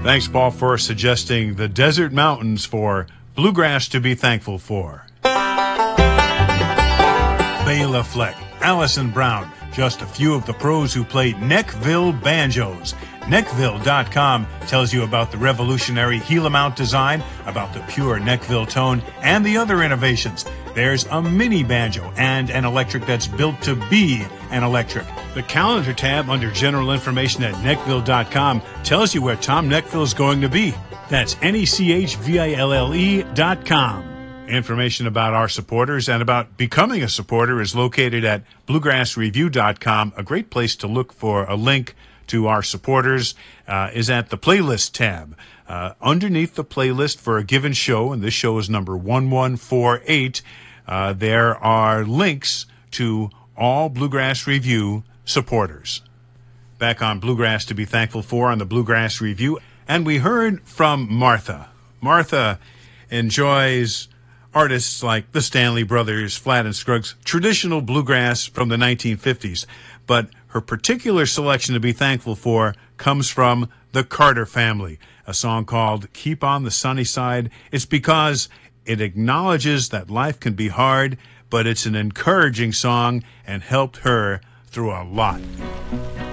Thanks, Paul, for suggesting the Desert Mountains for Bluegrass to be Thankful for. Bela Fleck, Allison Brown, just a few of the pros who played Neckville banjos. Neckville.com tells you about the revolutionary Gila mount design, about the pure Neckville tone, and the other innovations. There's a mini banjo and an electric that's built to be an electric. The calendar tab under general information at Neckville.com tells you where Tom Neckville's going to be. That's NECHVILLE.com. Information about our supporters and about becoming a supporter is located at BluegrassReview.com. A great place to look for a link to our supporters is at the playlist tab. Underneath the playlist for a given show, and this show is number 1148, there are links to all Bluegrass Review supporters. Back on Bluegrass to be Thankful for on the Bluegrass Review, and we heard from Martha. Martha enjoys artists like the Stanley Brothers, Flatt and Scruggs, traditional bluegrass from the 1950s. But her particular selection to be thankful for comes from the Carter Family, a song called Keep on the Sunny Side. It's because it acknowledges that life can be hard, but it's an encouraging song and helped her through a lot.